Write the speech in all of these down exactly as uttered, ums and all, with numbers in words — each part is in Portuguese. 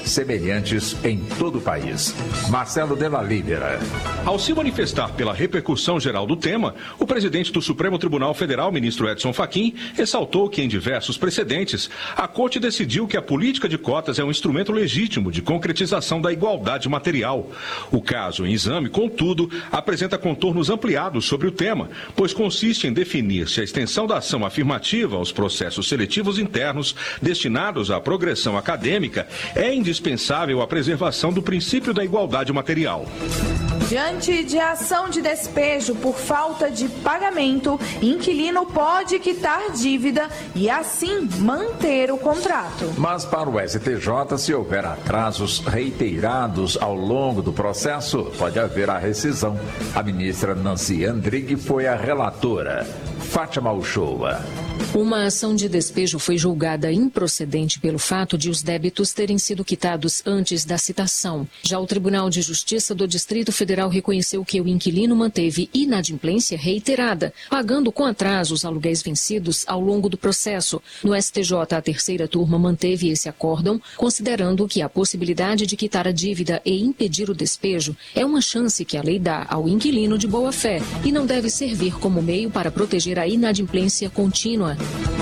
semelhantes em todo o país. Marcelo Della Libera. Ao se manifestar pela repercussão geral do tema, o presidente do Supremo Tribunal Federal, ministro Edson Fachin, ressaltou que em diversos precedentes, a Corte decidiu que a política de cotas é um instrumento legítimo de concretização da igualdade material. O caso em exame, contudo, apresenta contornos ampliados sobre o tema, pois consiste em definir se a extensão da ação afirmativa aos processos seletivos internos destinados à progressão acadêmica é indispensável à preservação do princípio da igualdade material. Diante de ação de despejo por falta de pagamento, inquilino pode quitar dívida e assim manter o contrato. Mas para o S T J, se houver atrasos reiterados ao longo do processo, pode haver a rescisão. A ministra Nancy Andrighi foi a relatora. Fátima Uchoa. Uma ação de despejo foi julgada improcedente pelo fato de os débitos terem sido quitados antes da citação. Já o Tribunal de Justiça do Distrito Federal reconheceu que o inquilino manteve inadimplência reiterada, pagando com atraso os aluguéis vencidos ao longo do processo. No S T J, a terceira turma manteve esse acórdão, considerando que a possibilidade de quitar a dívida e impedir o despejo é uma chance que a lei dá ao inquilino de boa-fé e não deve servir como meio para proteger a inadimplência contínua.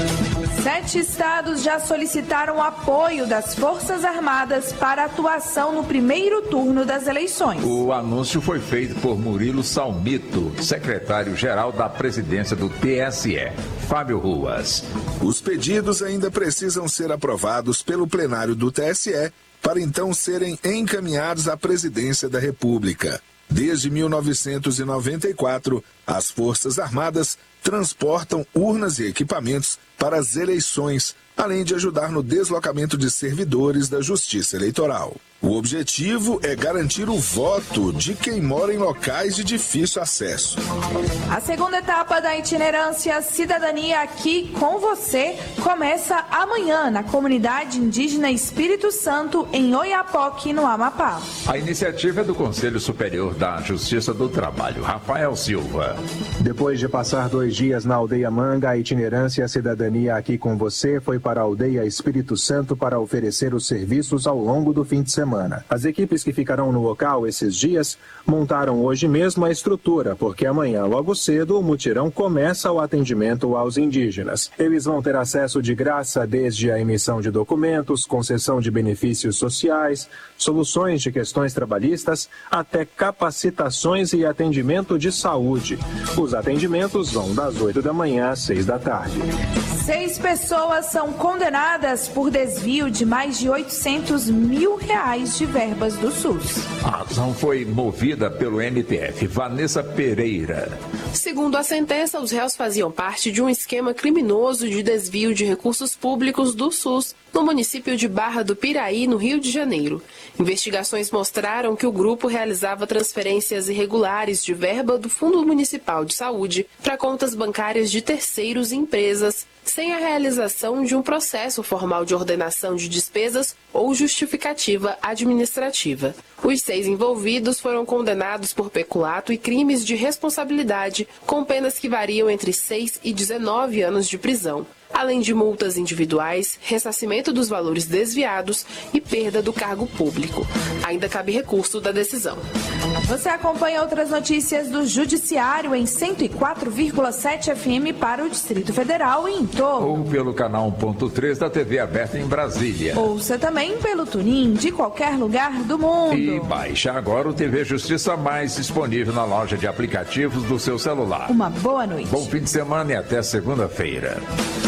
Sete estados já solicitaram apoio das Forças Armadas para atuação no primeiro turno das eleições. O anúncio foi feito por Murilo Salmito, secretário-geral da presidência do T S E. Fábio Ruas. Os pedidos ainda precisam ser aprovados pelo plenário do T S E para então serem encaminhados à presidência da República. Desde mil novecentos e noventa e quatro, as Forças Armadas transportam urnas e equipamentos para as eleições, além de ajudar no deslocamento de servidores da Justiça Eleitoral. O objetivo é garantir o voto de quem mora em locais de difícil acesso. A segunda etapa da itinerância Cidadania Aqui com Você começa amanhã na comunidade indígena Espírito Santo, em Oiapoque, no Amapá. A iniciativa é do Conselho Superior da Justiça do Trabalho, Rafael Silva. Depois de passar dois dias na aldeia Manga, a itinerância Cidadania Aqui com Você foi para a aldeia Espírito Santo para oferecer os serviços ao longo do fim de semana. As equipes que ficarão no local esses dias montaram hoje mesmo a estrutura, porque amanhã, logo cedo, o mutirão começa o atendimento aos indígenas. Eles vão ter acesso de graça desde a emissão de documentos, concessão de benefícios sociais, soluções de questões trabalhistas, até capacitações e atendimento de saúde. Os atendimentos vão das oito da manhã às seis da tarde. Seis pessoas são condenadas por desvio de mais de oitocentos mil reais de verbas do SUS. A ação foi movida pelo M P F. Vanessa Pereira. Segundo a sentença, os réus faziam parte de um esquema criminoso de desvio de recursos públicos do SUS no município de Barra do Piraí, no Rio de Janeiro. Investigações mostraram que o grupo realizava transferências irregulares de verba do Fundo Municipal de Saúde para contas bancárias de terceiros e empresas, sem a realização de um processo formal de ordenação de despesas ou justificativa administrativa. Os seis envolvidos foram condenados por peculato e crimes de responsabilidade, com penas que variam entre seis e dezenove anos de prisão, além de multas individuais, ressarcimento dos valores desviados e perda do cargo público. Ainda cabe recurso da decisão. Você acompanha outras notícias do Judiciário em cento e quatro vírgula sete F M para o Distrito Federal e em torno. Ou pelo canal um ponto três da T V aberta em Brasília. Ouça também pelo TuneIn de qualquer lugar do mundo. E baixe agora o T V Justiça Mais, disponível na loja de aplicativos do seu celular. Uma boa noite. Bom fim de semana e até segunda-feira.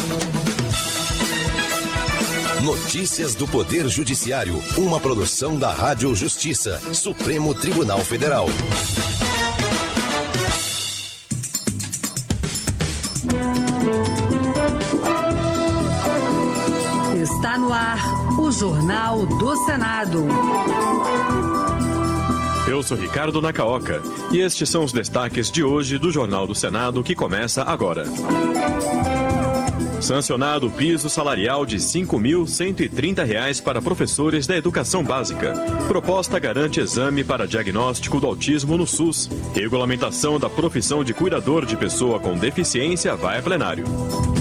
Notícias do Poder Judiciário, uma produção da Rádio Justiça, Supremo Tribunal Federal. Está no ar o Jornal do Senado. Eu sou Ricardo Nakaoka e estes são os destaques de hoje do Jornal do Senado, que começa agora. Sancionado o piso salarial de cinco mil cento e trinta reais para professores da educação básica. Proposta garante exame para diagnóstico do autismo no SUS. Regulamentação da profissão de cuidador de pessoa com deficiência vai a plenário.